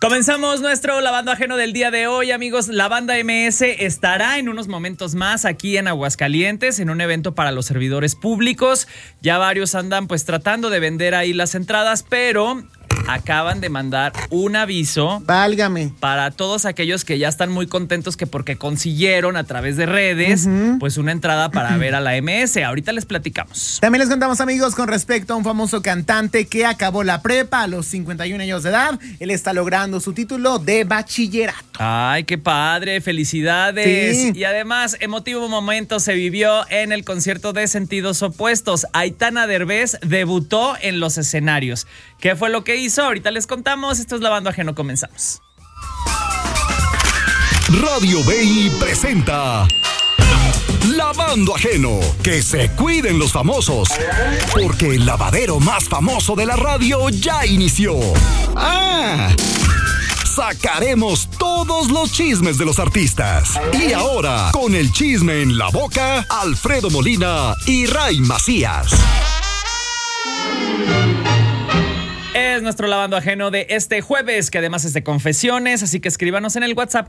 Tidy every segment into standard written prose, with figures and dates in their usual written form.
Comenzamos nuestro Lavando Ajeno del día de hoy, amigos. La banda MS estará en unos momentos más aquí en Aguascalientes en un evento para los servidores públicos. Ya varios andan pues tratando de vender ahí las entradas, pero acaban de mandar un aviso. Válgame. Para todos aquellos que ya están muy contentos que porque consiguieron a través de redes pues una entrada para ver a la MS. Ahorita les platicamos. También les contamos, amigos, con respecto a un famoso cantante que acabó la prepa a los 51 años de edad. Él está logrando su título de bachillerato. Ay, qué padre, felicidades. Sí. Y además, emotivo momento se vivió en el concierto de Sentidos Opuestos. Aitana Derbez debutó en los escenarios. ¿Qué fue lo que hizo? Ahorita les contamos. Esto es Lavando Ajeno, comenzamos. Radio BI presenta Lavando Ajeno. Que se cuiden los famosos, porque el lavadero más famoso de la radio ya inició. Sacaremos todos los chismes de los artistas. Y ahora, con el chisme en la boca, Alfredo Molina y Ray Macías. Es nuestro Lavando Ajeno de este jueves, que además es de confesiones, así que escríbanos en el WhatsApp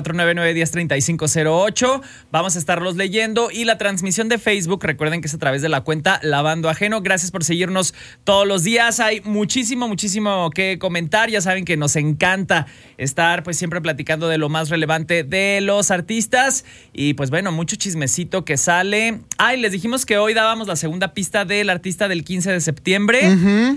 449-910-3508. Vamos a estarlos leyendo y la transmisión de Facebook, recuerden que es a través de la cuenta Lavando Ajeno. Gracias por seguirnos todos los días. Hay muchísimo que comentar. Ya saben que nos encanta estar pues siempre platicando de lo más relevante de los artistas y pues bueno, mucho chismecito que sale. Les dijimos que hoy dábamos la segunda pista del artista del 15 de septiembre.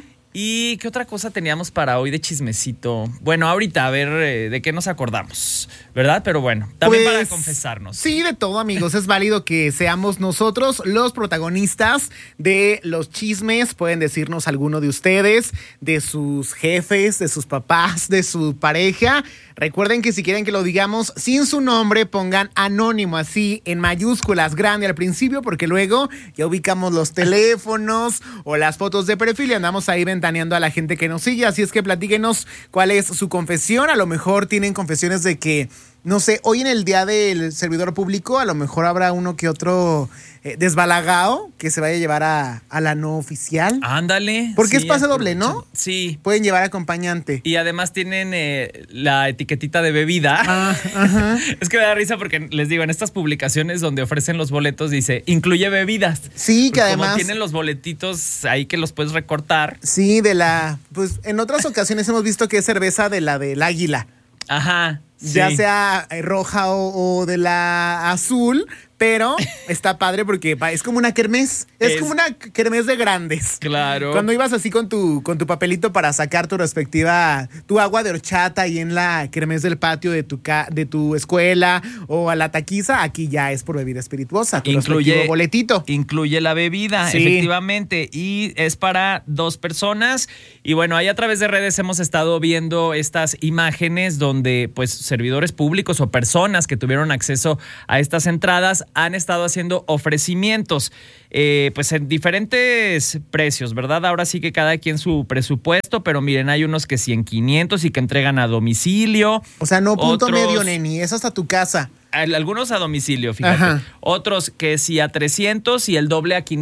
¿Y qué otra cosa teníamos para hoy de chismecito? Bueno, ahorita a ver de qué nos acordamos, ¿verdad? Pero bueno, también pues, para confesarnos. Sí, de todo, amigos. Es válido que seamos nosotros los protagonistas de los chismes. Pueden decirnos alguno de ustedes, de sus jefes, de sus papás, de su pareja. Recuerden que si quieren que lo digamos sin su nombre, pongan anónimo así en mayúsculas grande al principio, porque luego ya ubicamos los teléfonos o las fotos de perfil y andamos ahí ventaneando a la gente que nos sigue. Así es que platíquenos cuál es su confesión. A lo mejor tienen confesiones de que, no sé, hoy en el día del servidor público a lo mejor habrá uno que otro desbalagado que se vaya a llevar a la no oficial. Ándale. Porque sí, es pase doble, ¿no? Sí. Pueden llevar acompañante. Y además tienen la etiquetita de bebida. Ajá. Es que me da risa porque les digo, en estas publicaciones donde ofrecen los boletos dice, incluye bebidas. Sí, que pues además... como tienen los boletitos ahí que los puedes recortar. Sí, pues en otras ocasiones hemos visto que es cerveza de la del Águila. Ajá. Sí. Ya sea roja o de la azul, pero está padre porque es como una kermés. Es como una kermés de grandes. Claro. Cuando ibas así con tu papelito para sacar tu agua de horchata ahí en la kermés del patio de tu escuela o a la taquiza, aquí ya es por bebida espirituosa. Incluye boletito. Incluye la bebida, sí. Efectivamente. Y es para 2 personas. Y bueno, ahí a través de redes hemos estado viendo estas imágenes donde pues servidores públicos o personas que tuvieron acceso a estas entradas han estado haciendo ofrecimientos pues en diferentes precios, ¿verdad? Ahora sí que cada quien su presupuesto, pero miren, hay unos que sí en 500 y que entregan a domicilio. O sea, no punto medio, neni, es hasta tu casa. Algunos a domicilio, fíjate. Ajá. Otros que sí a 300 y el doble a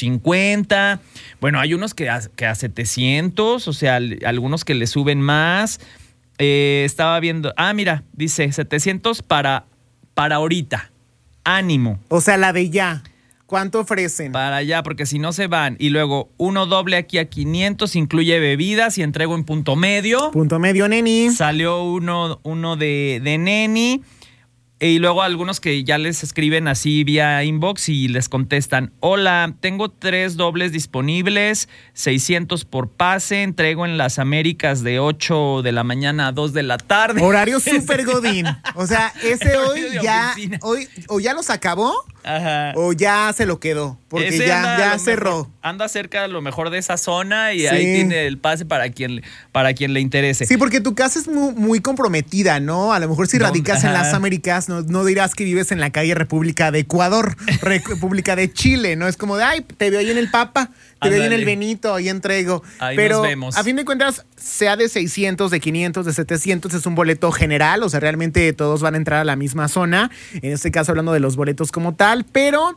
550. Bueno, hay unos que a 700, o sea, algunos que le suben más. Estaba viendo, mira, dice 700 para ahorita. Ánimo. O sea, la de ya. ¿Cuánto ofrecen? Para allá, porque si no se van. Y luego uno doble aquí a 500, incluye bebidas y entrego en punto medio. Punto medio, neni. Salió uno de neni. Y luego algunos que ya les escriben así vía inbox y les contestan: hola, tengo 3 dobles disponibles, 600 por pase, entrego en las Américas de 8 de la mañana a 2 de la tarde. Horario súper godín. O sea, ese hoy o ya los acabó. Ajá. O ya se lo quedó, porque ese ya cerró. Anda cerca a lo mejor de esa zona y sí, ahí tiene el pase para quien le interese. Sí, porque tu casa es muy comprometida, ¿no? A lo mejor si radicas en las Américas, no dirás que vives en la calle República de Ecuador, República de Chile, ¿no? Es como de, te veo ahí en el Papa, te veo ahí en el Benito, ahí entrego. Ahí pero nos vemos. A fin de cuentas, sea de 600, de 500, de 700, es un boleto general, o sea, realmente todos van a entrar a la misma zona, en este caso hablando de los boletos como tal. Pero,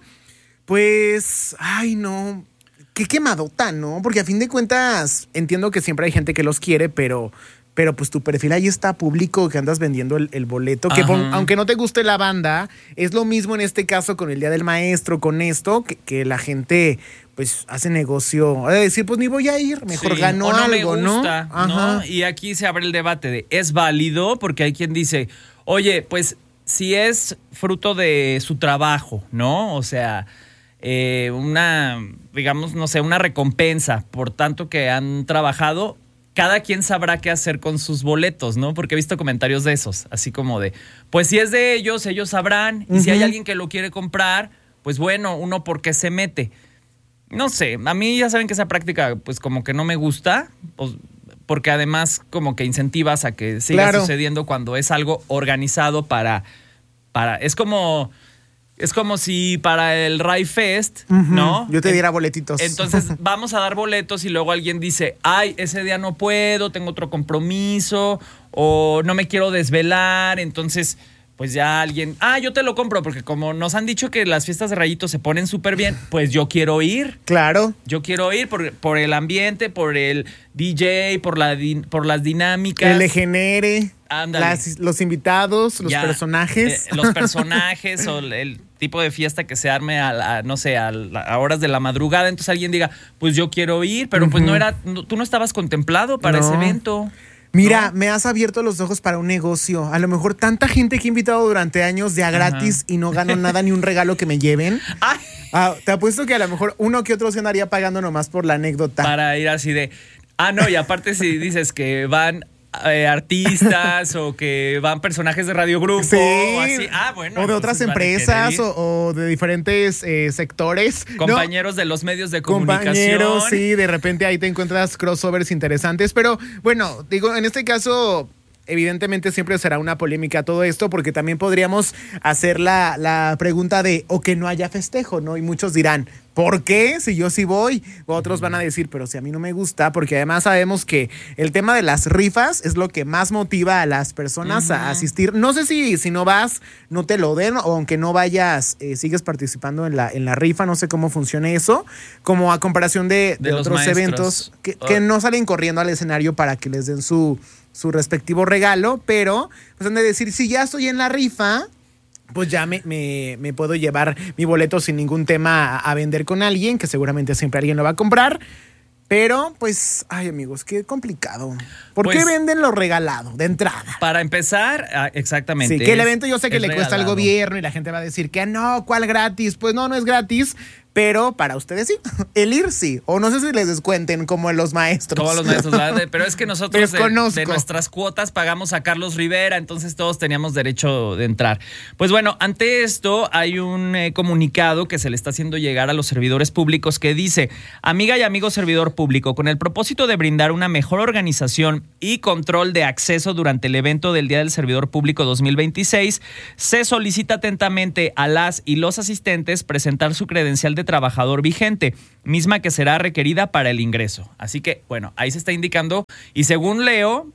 pues, no, qué quemadota, ¿no? Porque a fin de cuentas entiendo que siempre hay gente que los quiere, pero pero pues tu perfil ahí está público que andas vendiendo el boleto, que aunque no te guste la banda, es lo mismo en este caso con el Día del Maestro, con esto, que la gente pues hace negocio, de decir, pues ni voy a ir, mejor gano algo, me gusta, ¿no? Y aquí se abre el debate de, ¿es válido? Porque hay quien dice, oye, pues si es fruto de su trabajo, ¿no? O sea, digamos, no sé, una recompensa por tanto que han trabajado, cada quien sabrá qué hacer con sus boletos, ¿no? Porque he visto comentarios de esos, así como de, pues si es de ellos sabrán, y si hay alguien que lo quiere comprar, pues bueno, uno por qué se mete. No sé, a mí ya saben que esa práctica pues como que no me gusta, pues, porque además como que incentivas a que siga sucediendo cuando es algo organizado para es como si para el Rai Fest, ¿no? Yo te diera boletitos. Entonces vamos a dar boletos y luego alguien dice, ay, ese día no puedo, tengo otro compromiso o no me quiero desvelar, entonces pues ya alguien, yo te lo compro, porque como nos han dicho que las fiestas de Rayitos se ponen súper bien, pues yo quiero ir. Claro. Yo quiero ir por el ambiente, por el DJ, por las dinámicas. Que le genere. Ándale. Los invitados, los personajes. Los personajes o el tipo de fiesta que se arme a horas de la madrugada. Entonces alguien diga, pues yo quiero ir, pero pues tú no estabas contemplado para ese evento. Mira, me has abierto los ojos para un negocio. A lo mejor tanta gente que he invitado durante años de a gratis y no gano nada ni un regalo que me lleven. Te apuesto que a lo mejor uno que otro se andaría pagando nomás por la anécdota. Para ir así de... no, y aparte si dices que van artistas o que van personajes de Radio Grupo o así. Bueno. O de otras empresas o de diferentes sectores. Compañeros de los medios de comunicación. Compañeros, sí, de repente ahí te encuentras crossovers interesantes. Pero bueno, digo, en este caso... Evidentemente siempre será una polémica todo esto, porque también podríamos hacer la pregunta de o que no haya festejo, ¿no? Y muchos dirán, ¿por qué? Si yo sí voy. Otros van a decir, pero si a mí no me gusta, porque además sabemos que el tema de las rifas es lo que más motiva a las personas a asistir. No sé si no vas, no te lo den, o aunque no vayas, sigues participando en la rifa, no sé cómo funcione eso, como a comparación de otros maestros, eventos que no salen corriendo al escenario para que les den su respectivo regalo, pero pues han de decir, si ya estoy en la rifa, pues ya me puedo llevar mi boleto sin ningún tema a vender con alguien, que seguramente siempre alguien lo va a comprar. Pero, pues, ay, amigos, qué complicado. ¿Por qué venden lo regalado de entrada? Para empezar, exactamente. Sí, que el evento yo sé que le cuesta al gobierno y la gente va a decir que no, ¿cuál gratis? Pues no es gratis. Pero para ustedes sí, el ir sí. O no sé si les descuenten como los maestros. Como los maestros, ¿verdad? Pero es que nosotros de nuestras cuotas pagamos a Carlos Rivera, entonces todos teníamos derecho de entrar. Pues bueno, ante esto hay un comunicado que se le está haciendo llegar a los servidores públicos que dice: amiga y amigo servidor público, con el propósito de brindar una mejor organización y control de acceso durante el evento del Día del Servidor Público 2026, se solicita atentamente a las y los asistentes presentar su credencial de trabajador vigente, misma que será requerida para el ingreso. Así que, bueno, ahí se está indicando, y según leo,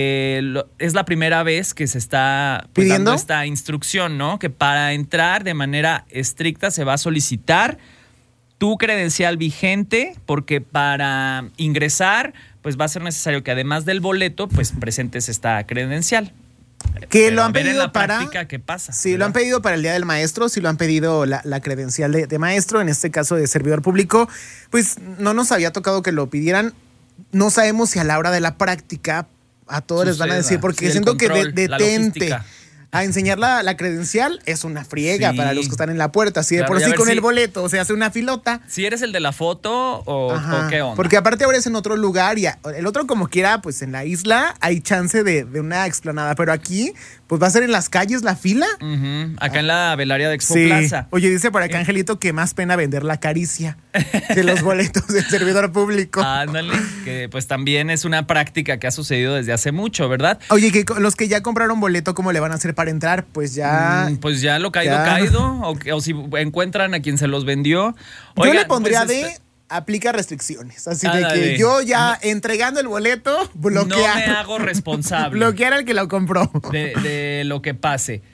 es la primera vez que se está dando esta instrucción, ¿no? Que para entrar de manera estricta se va a solicitar tu credencial vigente, porque para ingresar, pues va a ser necesario que además del boleto, pues presentes esta credencial. Que lo han pedido para... ¿Qué pasa? Sí, ¿verdad? Lo han pedido para el Día del Maestro, sí lo han pedido la credencial de maestro, en este caso de servidor público. Pues no nos había tocado que lo pidieran. No sabemos si a la hora de la práctica a todos les van a decir, porque siento que detente a enseñar la credencial es una friega para los que están en la puerta. Así de por sí con el boleto se hace una filota. Si eres el de la foto o qué onda. Porque aparte ahora es en otro lugar y el otro como quiera, pues en la isla hay chance de una explanada, pero aquí pues va a ser en las calles la fila. Acá en la velaria de Expo Plaza. Oye, dice por acá Angelito que más pena vender la caricia que los boletos del servidor público. Ándale, que pues también es una práctica que ha sucedido desde hace mucho, ¿verdad? Oye, que los que ya compraron boleto, ¿cómo le van a hacer para entrar? Pues ya... pues ya lo caído, o si encuentran a quien se los vendió. Oigan, yo le pondría aplica restricciones. Así de que yo ya entregando el boleto, bloquear. No me hago responsable. Bloquear al que lo compró. De lo que pase.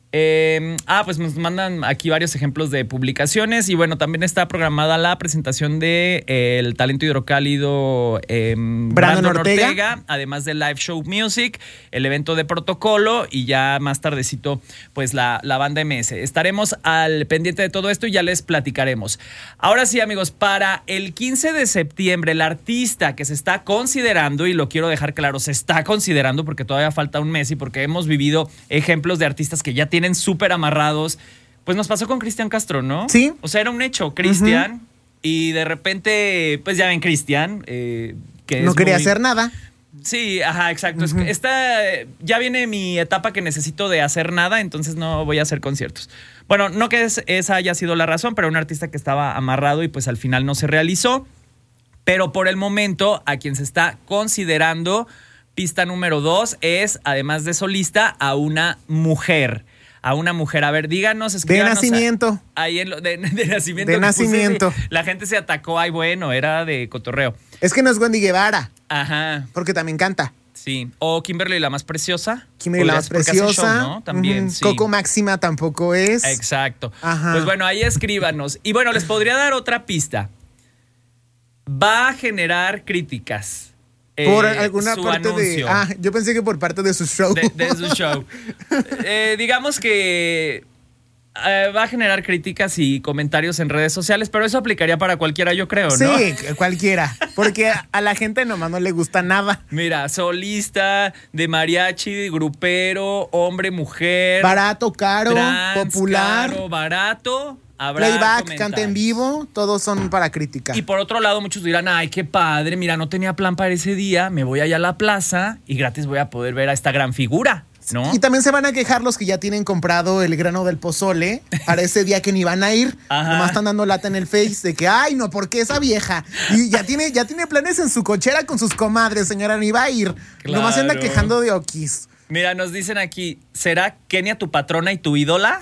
Pues nos mandan aquí varios ejemplos de publicaciones y bueno, también está programada la presentación de el talento hidrocálido Brandon Ortega, además del Live Show Music, el evento de protocolo y ya más tardecito pues la banda MS. Estaremos al pendiente de todo esto y ya les platicaremos. Ahora sí, amigos, para el 15 de septiembre el artista que se está considerando, y lo quiero dejar claro, se está considerando porque todavía falta un mes y porque hemos vivido ejemplos de artistas que ya tienen súper amarrados. Pues nos pasó con Cristian Castro, ¿no? Sí. O sea, era un hecho, Cristian. Y de repente, pues ya ven Cristian, que no quería hacer nada. Sí, ajá, exacto. Ya viene mi etapa que necesito de hacer nada, entonces no voy a hacer conciertos. Bueno, no que esa haya sido la razón, pero un artista que estaba amarrado y pues al final no se realizó. Pero por el momento, a quien se está considerando, pista número 2, es, además de solista, a una mujer. A una mujer. A ver, díganos, escríbanos. De nacimiento. Ahí en de nacimiento. De nacimiento. La gente se atacó. Ay, bueno, era de cotorreo. Es que no es Wendy Guevara. Ajá. Porque también canta. Sí. O Kimberly la más preciosa. Kimberly la más preciosa. Show, ¿no? También, sí. Coco Máxima tampoco es. Exacto. Ajá. Pues bueno, ahí escríbanos. Y bueno, les podría dar otra pista. Va a generar críticas. Por alguna parte anuncio. yo pensé que por parte de su show. De su show. Digamos que va a generar críticas y comentarios en redes sociales, pero eso aplicaría para cualquiera, yo creo, ¿no? Sí, cualquiera. Porque a la gente nomás no le gusta nada. Mira, solista, de mariachi, grupero, hombre, mujer. Barato, caro, trans, popular. Caro, barato. Playback, canta en vivo, todos son para crítica. Y por otro lado, muchos dirán, ay, qué padre, mira, no tenía plan para ese día, me voy allá a la plaza y gratis voy a poder ver a esta gran figura, ¿no? Y también se van a quejar los que ya tienen comprado el grano del pozole para ese día que ni van a ir. Ajá. Nomás están dando lata en el Face de que, ay, no, ¿por qué esa vieja? Y ya tiene planes en su cochera con sus comadres, señora, ni va a ir. Claro. Nomás se anda quejando de okis. Mira, nos dicen aquí, ¿será Kenia tu patrona y tu ídola?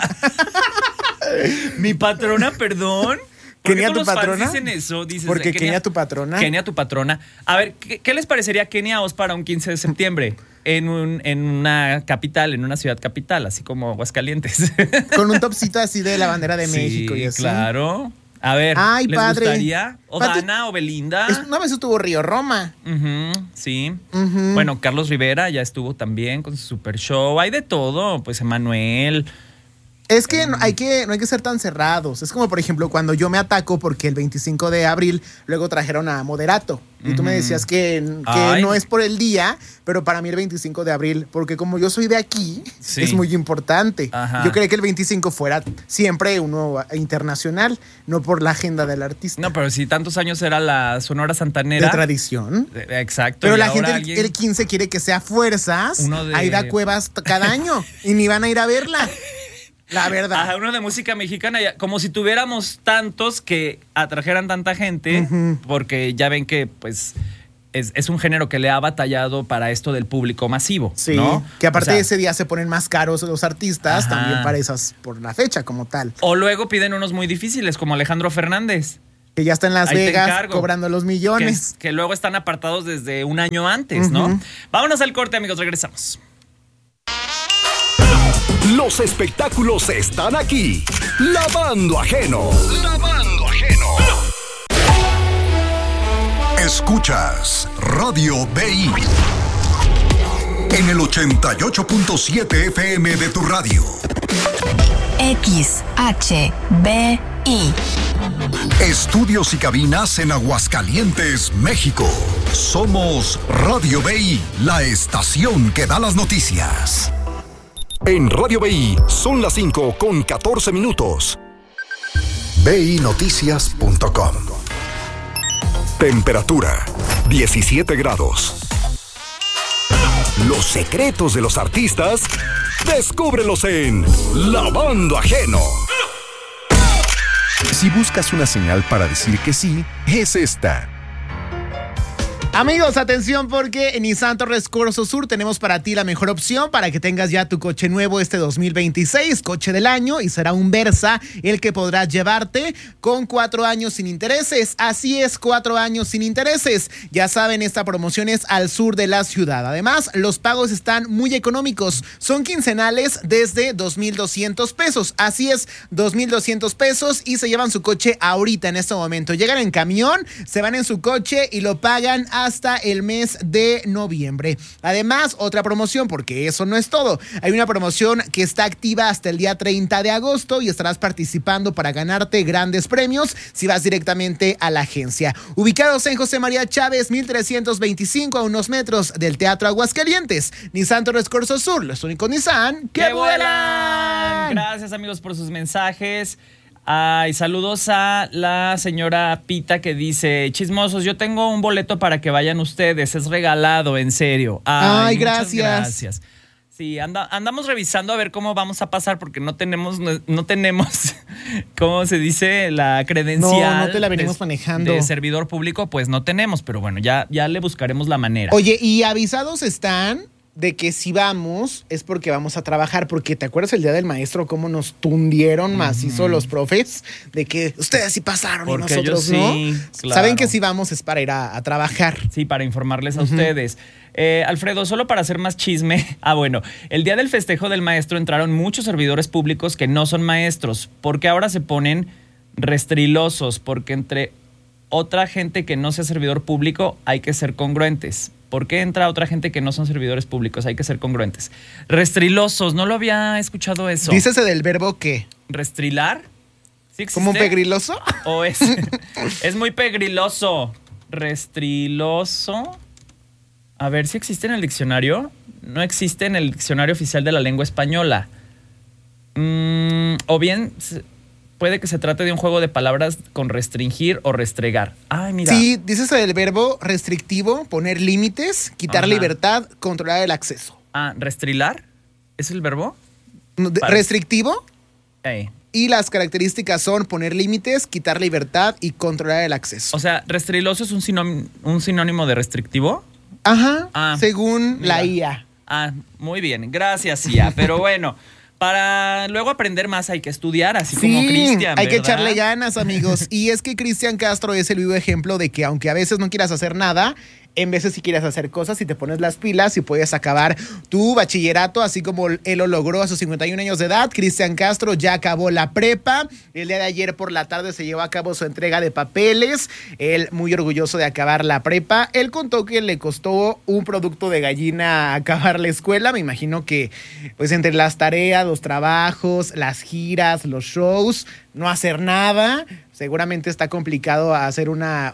Mi patrona, perdón. ¿Kenia tu patrona? Dicen eso, dices, porque Kenia tu patrona. Kenia tu patrona. A ver, ¿qué les parecería Kenia Os para un 15 de septiembre? En una capital, en una ciudad capital, así como Aguascalientes. Con un topcito así de la bandera de sí, México y así. Claro. A ver, ay, ¿les padre. gustaría? ¿O Dana o Belinda? Una vez estuvo Río Roma. Sí. Bueno, Carlos Rivera ya estuvo también con su super show. Hay de todo, pues Emanuel. Es que no hay que ser tan cerrados. Es como, por ejemplo, cuando yo me ataco porque el 25 de abril luego trajeron a Moderato. Y tú me decías que no es por el día, pero para mí el 25 de abril, porque como yo soy de aquí, sí, es muy importante. Ajá. Yo creí que el 25 fuera siempre uno internacional, no por la agenda del artista. No, pero si tantos años era la Sonora Santanera. De tradición. Exacto. Pero la gente el 15 quiere que sea fuerzas. Aida Cuevas cada año y ni van a ir a verla. La verdad. Ajá, uno de música mexicana, como si tuviéramos tantos que atrajeran tanta gente, porque ya ven que pues es un género que le ha batallado para esto del público masivo. Sí, ¿no? Que aparte de ese día se ponen más caros los artistas, también para esas, por la fecha como tal. O luego piden unos muy difíciles, como Alejandro Fernández. Que ya está en Las Vegas cobrando los millones. Que luego están apartados desde un año antes, ¿no? Vámonos al corte, amigos, regresamos. Los espectáculos están aquí. Lavando Ajeno. Lavando Ajeno. Escuchas Radio BI. En el 88.7 FM de tu radio. XHBI. Estudios y cabinas en Aguascalientes, México. Somos Radio BI, la estación que da las noticias. En Radio BI son las 5:14. BInoticias.com. Temperatura 17 grados. Los secretos de los artistas, descúbrelos en Lavando Ajeno. Si buscas una señal para decir que sí, es esta. Amigos, atención porque en Nissan Torres Corso Sur tenemos para ti la mejor opción para que tengas ya tu coche nuevo este 2026, coche del año, y será un Versa el que podrás llevarte con 4 años sin intereses. Así es, 4 años sin intereses. Ya saben, esta promoción es al sur de la ciudad. Además, los pagos están muy económicos. Son quincenales desde 2,200 pesos. Así es, 2,200 pesos y se llevan su coche ahorita en este momento. Llegan en camión, se van en su coche y lo pagan hasta el mes de noviembre. Además, otra promoción, porque eso no es todo. Hay una promoción que está activa hasta el día 30 de agosto y estarás participando para ganarte grandes premios si vas directamente a la agencia. Ubicados en José María Chávez, 1325, a unos metros del Teatro Aguascalientes. Nissan Torres Corso Sur, los únicos Nissan que vuelan. Gracias, amigos, por sus mensajes. Ay, saludos a la señora Pita que dice: chismosos, yo tengo un boleto para que vayan ustedes, es regalado, en serio. Ay, gracias. Sí, andamos revisando a ver cómo vamos a pasar porque no tenemos, ¿cómo se dice? La credencial. No te la venimos manejando. De servidor público, pues no tenemos, pero bueno, ya le buscaremos la manera. Oye, y avisados están de que si vamos es porque vamos a trabajar, porque ¿te acuerdas el día del maestro cómo nos tundieron macizo los profes? De que ustedes sí pasaron porque y nosotros no. Sí, claro. Saben que si vamos es para ir a trabajar. Sí, para informarles a ustedes. Alfredo, solo para hacer más chisme. Bueno, el día del festejo del maestro entraron muchos servidores públicos que no son maestros, porque ahora se ponen restrilosos, porque entre otra gente que no sea servidor público hay que ser congruentes. ¿Por qué entra otra gente que no son servidores públicos? Hay que ser congruentes. Restrilosos, no lo había escuchado eso. Dícese del verbo ¿qué? ¿Restrilar? ¿Sí existe? ¿Como un pegriloso? ¿O es muy pegriloso? ¿Restriloso? A ver, ¿sí existe en el diccionario? No existe en el diccionario oficial de la lengua española. O bien puede que se trate de un juego de palabras con restringir o restregar. Ay, mira. Sí, dices del verbo restrictivo, poner límites, quitar libertad, controlar el acceso. ¿Restrilar? ¿Es el verbo? Restrictivo. Hey. Y las características son poner límites, quitar libertad y controlar el acceso. O sea, ¿restriloso es un sinónimo de restrictivo? Ajá, según la IA. Muy bien. Gracias, IA. Pero bueno, para luego aprender más hay que estudiar, así como Cristian, hay que echarle ganas, amigos. Y es que Cristian Castro es el vivo ejemplo de que aunque a veces no quieras hacer nada, en veces sí quieres hacer cosas y te pones las pilas y puedes acabar tu bachillerato, así como él lo logró a sus 51 años de edad. Cristian Castro ya acabó la prepa. El día de ayer por la tarde se llevó a cabo su entrega de papeles. Él muy orgulloso de acabar la prepa. Él contó que le costó un producto de gallina acabar la escuela. Me imagino que pues entre las tareas, los trabajos, las giras, los shows, no hacer nada. Seguramente está complicado hacer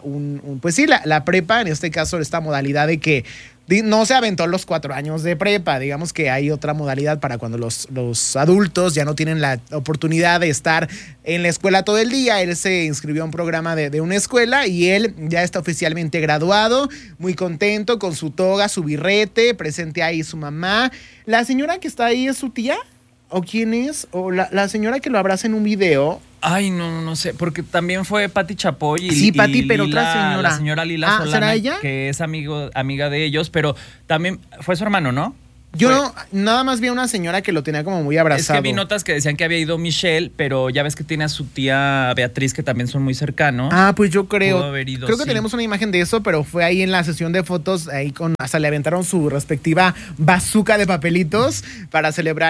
pues sí, la prepa, en este caso esta modalidad de que no se aventó los 4 años de prepa. Digamos que hay otra modalidad para cuando los adultos ya no tienen la oportunidad de estar en la escuela todo el día. Él se inscribió a un programa de una escuela y él ya está oficialmente graduado, muy contento con su toga, su birrete, presente ahí su mamá. La señora que está ahí es su tía. ¿O quién es? ¿O la señora que lo abraza en un video? Ay, no sé, porque también fue Pati Chapoy sí, Pati, pero otra señora. La señora Lila Solana, ¿será ella? Que es amiga de ellos, pero también fue su hermano, ¿no? Yo nada más vi a una señora que lo tenía como muy abrazado. Es que vi notas que decían que había ido Michelle, pero ya ves que tiene a su tía Beatriz, que también son muy cercanos. Pues yo creo. Pudo haber ido, creo que tenemos una imagen de eso, pero fue ahí en la sesión de fotos, ahí hasta le aventaron su respectiva bazooka de papelitos para celebrar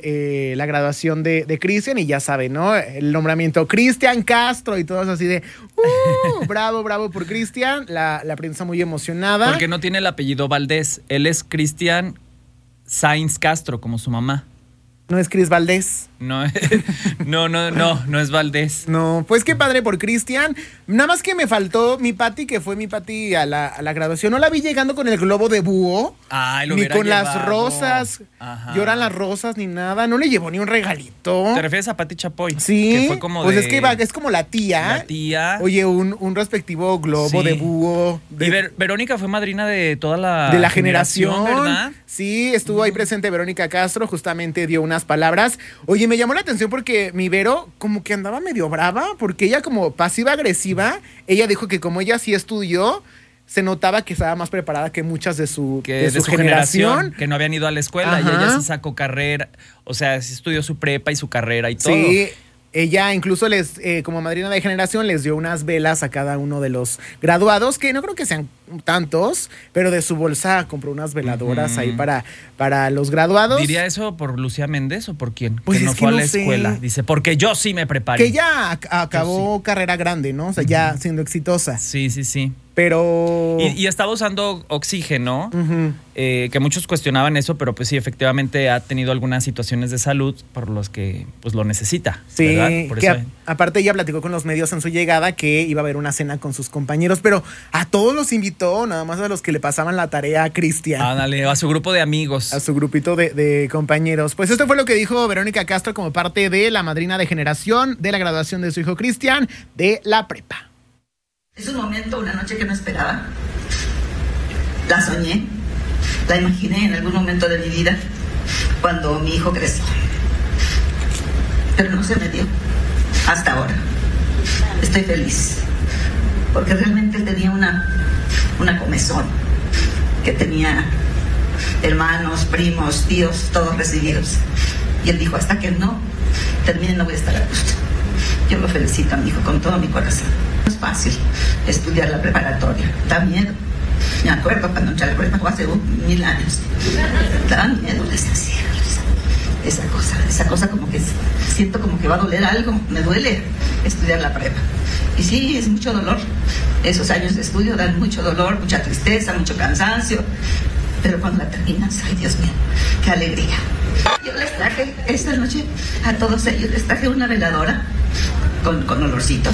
la graduación de Cristian. Y ya saben, ¿no? El nombramiento Cristian Castro y todos así de bravo por Cristian. La princesa muy emocionada. Porque no tiene el apellido Valdés. Él es Cristian Sainz Castro, como su mamá. ¿No es Cris Valdés? No es Valdés. No, pues qué padre por Cristian. Nada más que me faltó mi Pati, que fue mi Pati a la graduación. No la vi llegando con el globo de búho. Ni con llevado. Las rosas. Ajá. Lloran las rosas ni nada. No le llevó ni un regalito. ¿Te refieres a Pati Chapoy? Sí. Que fue como pues es que es como la tía. La tía. Oye, un respectivo globo de búho. Y Verónica fue madrina de toda la... De la generación, ¿verdad? Sí, estuvo ahí presente Verónica Castro. Justamente dio unas palabras. Oye, me llamó la atención porque mi Vero como que andaba medio brava, porque ella como pasiva-agresiva, ella dijo que como ella sí estudió, se notaba que estaba más preparada que muchas de su generación, que no habían ido a la escuela. Ajá. Y ella sí sacó carrera, o sea, sí estudió su prepa y su carrera y todo. Sí, ella incluso como madrina de generación, les dio unas velas a cada uno de los graduados, que no creo que sean tantos, pero de su bolsa compró unas veladoras ahí para los graduados. ¿Diría eso por Lucía Méndez o por quién? Pues que no es que fue a no la sé. escuela. Dice, porque yo sí me preparé. Que ella acabó carrera grande, ¿no? O sea, ya siendo exitosa. Sí, sí, sí. Pero... Y estaba usando oxígeno, Ujú. que muchos cuestionaban eso, pero pues sí, efectivamente ha tenido algunas situaciones de salud por los que pues lo necesita. Sí, ¿verdad? Por que eso, aparte ella platicó con los medios en su llegada que iba a haber una cena con sus compañeros, pero a todos los invitó, nada más a los que le pasaban la tarea a Cristian. ándale, a su grupo de amigos. A su grupito de compañeros. Pues esto fue lo que dijo Verónica Castro como parte de la madrina de generación de la graduación de su hijo Cristian de la prepa. Es un momento, una noche que no esperaba. La soñé, la imaginé en algún momento de mi vida, cuando mi hijo creció. Pero no se me dio, hasta ahora. Estoy feliz, porque realmente él tenía una comezón, que tenía hermanos, primos, tíos, todos recibidos. Y él dijo, hasta que no termine no voy a estar a gusto. Yo lo felicito a mi hijo con todo mi corazón. No es fácil estudiar la preparatoria, da miedo. Me acuerdo cuando entré a la prepa, fue hace 1000 años. Daba miedo, les decía. Esa cosa como que siento como que va a doler algo, me duele estudiar la prepa. Y sí, es mucho dolor. Esos años de estudio dan mucho dolor, mucha tristeza, mucho cansancio. Pero cuando la terminas, ay Dios mío, qué alegría. Yo les traje esta noche a todos ellos, les traje una veladora con olorcito.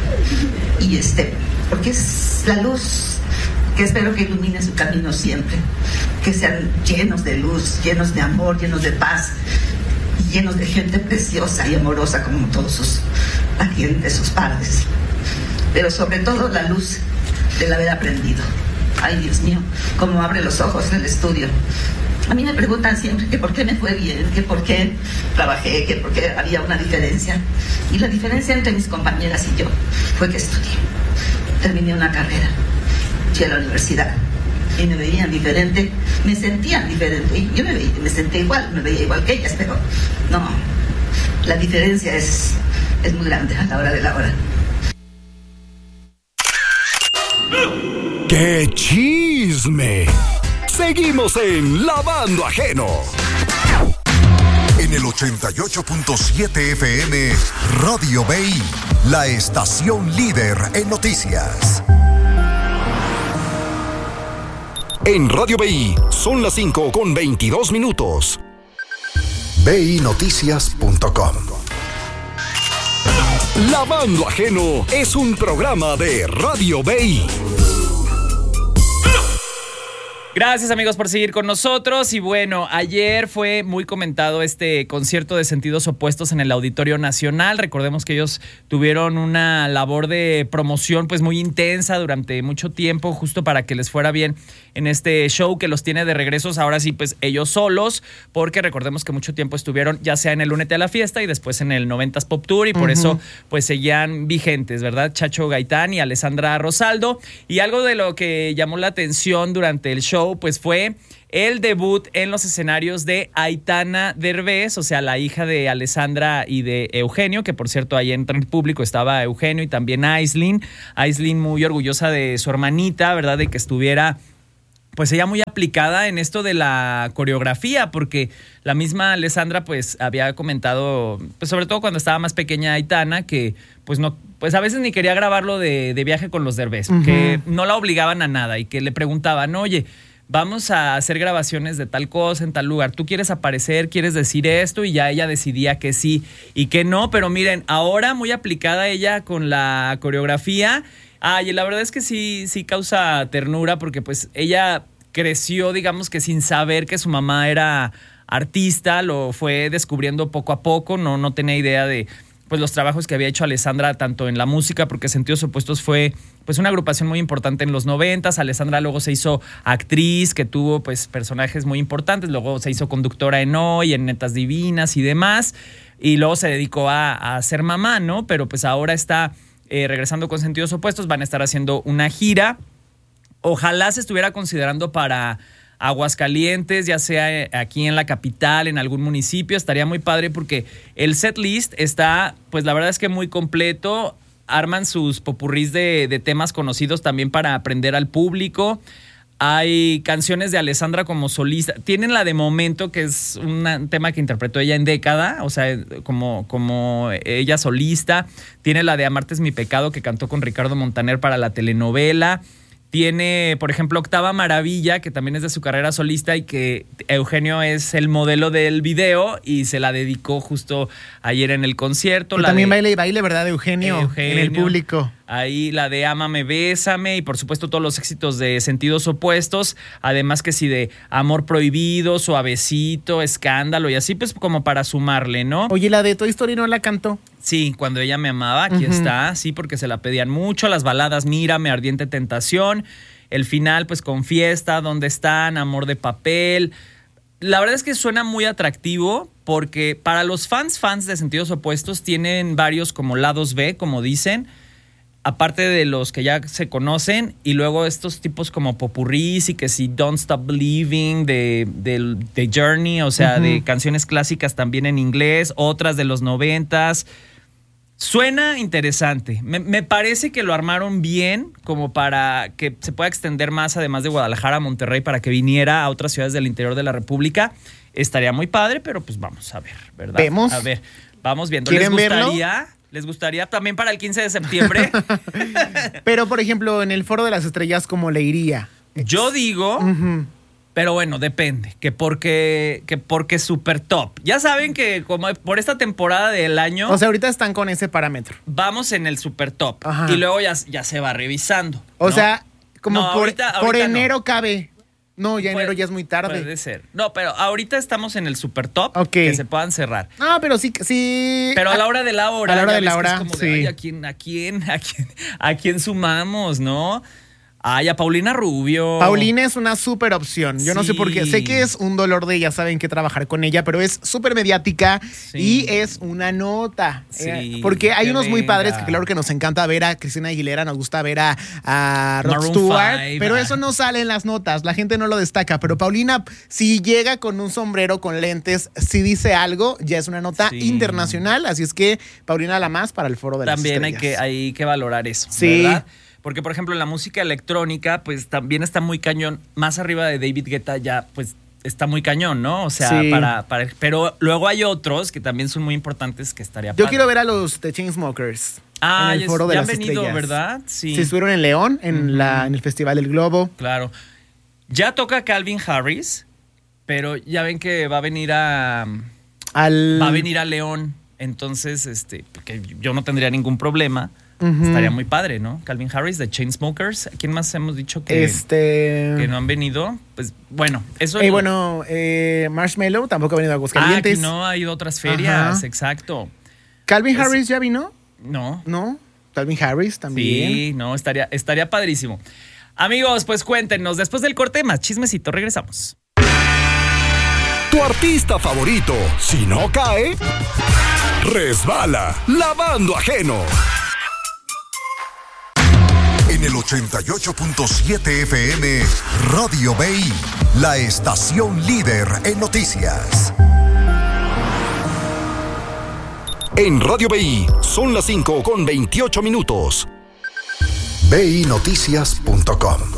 Y porque es la luz que espero que ilumine su camino siempre. Que sean llenos de luz, llenos de amor, llenos de paz, llenos de gente preciosa y amorosa como todos sus parientes, sus padres. Pero sobre todo la luz del haber aprendido. Ay, Dios mío, cómo abre los ojos en el estudio. A mí me preguntan siempre que por qué me fue bien, que por qué trabajé, que por qué había una diferencia. Y la diferencia entre mis compañeras y yo fue que estudié. Terminé una carrera, fui a la universidad y me veían diferente, me sentían diferente. Y yo me sentía igual, me veía igual que ellas, pero no, la diferencia es muy grande a la hora de la hora. ¡Qué chisme! Seguimos en Lavando Ajeno. En el 88.7 FM, Radio BI, la estación líder en noticias. En Radio BI son las 5:22. BInoticias.com. Lavando Ajeno es un programa de Radio BI. Gracias amigos por seguir con nosotros y bueno, ayer fue muy comentado este concierto de Sentidos Opuestos en el Auditorio Nacional. Recordemos que ellos tuvieron una labor de promoción pues muy intensa durante mucho tiempo justo para que les fuera bien en este show que los tiene de regresos ahora sí pues ellos solos, porque recordemos que mucho tiempo estuvieron ya sea en el Únete a la Fiesta y después en el 90s Pop Tour y por eso pues seguían vigentes, ¿verdad? Chacho Gaitán y Alessandra Rosaldo, y algo de lo que llamó la atención durante el show pues fue el debut en los escenarios de Aitana Derbez, o sea, la hija de Alessandra y de Eugenio, que por cierto ahí en el público estaba Eugenio y también Aislinn muy orgullosa de su hermanita, ¿verdad? De que estuviera pues ella muy aplicada en esto de la coreografía, porque la misma Alessandra pues había comentado, pues sobre todo cuando estaba más pequeña Aitana, que pues no, pues a veces ni quería grabarlo de viaje con los Derbez, que no la obligaban a nada y que le preguntaban, oye, vamos a hacer grabaciones de tal cosa en tal lugar, ¿tú quieres aparecer, quieres decir esto? Y ya ella decidía que sí y que no, pero miren, ahora muy aplicada ella con la coreografía. Y la verdad es que sí causa ternura porque pues ella creció, digamos que sin saber que su mamá era artista, lo fue descubriendo poco a poco, no tenía idea de pues los trabajos que había hecho Alessandra tanto en la música, porque Sentidos Opuestos fue pues una agrupación muy importante en los 90s. Alessandra luego se hizo actriz, que tuvo pues personajes muy importantes, luego se hizo conductora en Hoy, en Netas Divinas y demás, y luego se dedicó a ser mamá, ¿no? Pero pues ahora está regresando con Sentidos Opuestos, van a estar haciendo una gira. Ojalá se estuviera considerando para Aguascalientes, ya sea aquí en la capital, en algún municipio. Estaría muy padre porque el set list está, pues la verdad es que muy completo. Arman sus popurrís de temas conocidos también para aprender al público. Hay canciones de Alessandra como solista. Tienen la de Momento, que es un tema que interpretó ella en Década, o sea, como ella solista. Tiene la de Amarte es mi pecado, que cantó con Ricardo Montaner para la telenovela. Tiene, por ejemplo, Octava Maravilla, que también es de su carrera solista y que Eugenio es el modelo del video y se la dedicó justo ayer en el concierto. También baile y baile, ¿verdad, Eugenio? En el público. Ahí la de Ámame, Bésame y por supuesto todos los éxitos de Sentidos Opuestos. Además que sí de Amor Prohibido, Suavecito, Escándalo y así pues como para sumarle, ¿no? Oye, la de Toy Story no la cantó. Sí, Cuando ella me amaba, aquí está, sí, porque se la pedían mucho. Las baladas Mírame, Ardiente Tentación. El final, pues con Fiesta, ¿Dónde están? Amor de Papel. La verdad es que suena muy atractivo porque para los fans de Sentidos Opuestos tienen varios como lados B, como dicen, aparte de los que ya se conocen, y luego estos tipos como popurrís y que si Don't Stop Believing de Journey, o sea, de canciones clásicas también en inglés, otras de los 90s. Suena interesante. Me parece que lo armaron bien como para que se pueda extender más, además de Guadalajara a Monterrey, para que viniera a otras ciudades del interior de la República. Estaría muy padre, pero pues vamos a ver, ¿verdad? ¿Vemos? A ver, vamos viendo. ¿Quieren verlo? ¿Les gustaría también para el 15 de septiembre? Pero, por ejemplo, en el Foro de las Estrellas, ¿cómo le iría? Yo digo... Pero bueno, depende, que porque super top. Ya saben que como por esta temporada del año... O sea, ahorita están con ese parámetro. Vamos en el super top. Ajá. Y luego ya se va revisando. O ¿no? sea, como No, por ahorita enero no. Cabe. No, ya enero ya es muy tarde. Puede ser. No, pero ahorita estamos en el super top. Ok. Que se puedan cerrar. No, pero sí. Pero a la hora de la hora. A la hora ya de la ves que hora, es como sí. de, ay, ¿a quién sumamos, no? Ay, a Paulina Rubio. Paulina es una súper opción. Yo no sé por qué. Sí. Sé que es un dolor de ella, saben que trabajar con ella, pero es súper mediática y es una nota. Sí, porque hay que unos muy padres venga. que claro que nos encanta ver a Cristina Aguilera, nos gusta ver a Rod Maroon Stewart, 5, pero eso no sale en las notas, la gente no lo destaca. Pero Paulina, si llega con un sombrero, con lentes, si dice algo, ya es una nota internacional. Así es que Paulina la más para el Foro de las Estrellas. También hay que valorar eso, Sí. ¿verdad? Porque, por ejemplo, en la música electrónica, pues también está muy cañón. Más arriba de David Guetta ya, pues, está muy cañón, ¿no? O sea, Sí. pero luego hay otros que también son muy importantes que estaría Yo padre. quiero ver a los The Chainsmokers en el Foro de ya las han venido, Estrellas. ¿verdad? Sí. Sí, estuvieron en León, en el Festival del Globo. Claro. Ya toca Calvin Harris, pero ya ven que va a venir a León. Entonces, que yo no tendría ningún problema. Estaría muy padre, ¿no? Calvin Harris, de Chainsmokers. ¿Quién más hemos dicho que no han venido? Pues bueno, eso... Marshmello tampoco ha venido a Aguascalientes. Aquí no ha ido a otras ferias, exacto. ¿Calvin Harris ya vino? No. ¿No? Calvin Harris también. Sí, no, estaría padrísimo. Amigos, pues cuéntenos. Después del corte, más chismecito, regresamos. Tu artista favorito, si no cae, resbala lavando ajeno. En el 88.7 FM, Radio BI, la estación líder en noticias. En Radio BI son las 5:28. BINoticias.com.